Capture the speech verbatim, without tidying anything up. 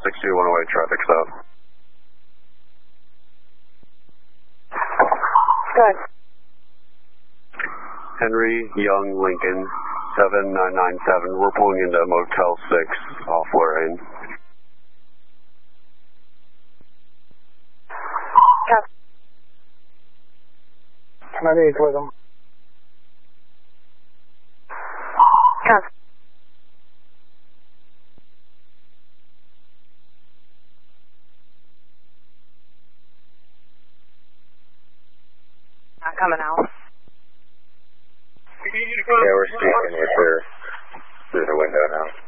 six two one away, traffic stop. Good. Henry Young Lincoln, seven nine nine seven. We're pulling into Motel six off Lorraine. Copy. ninety-eight with them. Copy. Not coming out. Yeah, we're speaking with her through the window now.